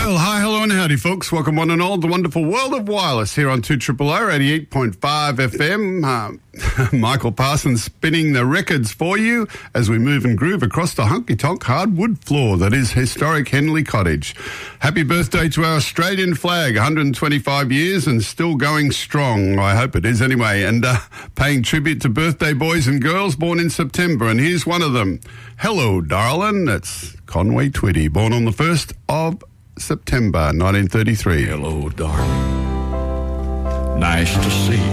Well, hi, hello and howdy, folks. Welcome one and all to the wonderful world of wireless here on 2RRR 88.5 FM. Michael Parsons spinning the records for you as we move and groove across the honky-tonk hardwood floor that is historic Henley Cottage. Happy birthday to our Australian flag, 125 years and still going strong. I hope it is anyway. And paying tribute to birthday boys and girls born in September. And here's one of them. Hello, darling. That's Conway Twitty, born on the 1st of September 1933. Hello, darling. Nice to see you.